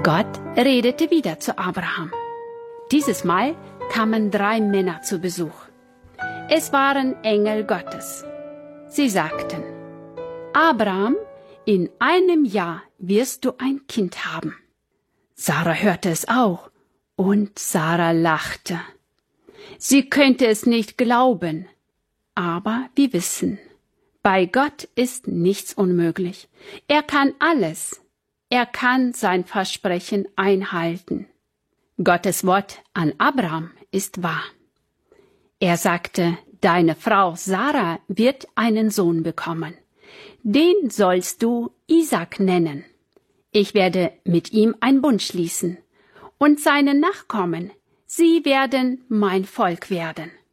Gott redete wieder zu Abraham. Dieses Mal kamen 3 Männer zu Besuch. Es waren Engel Gottes. Sie sagten: Abraham, in einem Jahr wirst du ein Kind haben. Sarah hörte es auch, und Sarah lachte. Sie könnte es nicht glauben, aber wir wissen, bei Gott ist nichts unmöglich. Er kann alles. Er kann sein Versprechen einhalten. Gottes Wort an Abraham ist wahr. Er sagte: Deine Frau Sarah wird einen Sohn bekommen. Den sollst du Isaac nennen. Ich werde mit ihm einen Bund schließen. Und seine Nachkommen, sie werden mein Volk werden.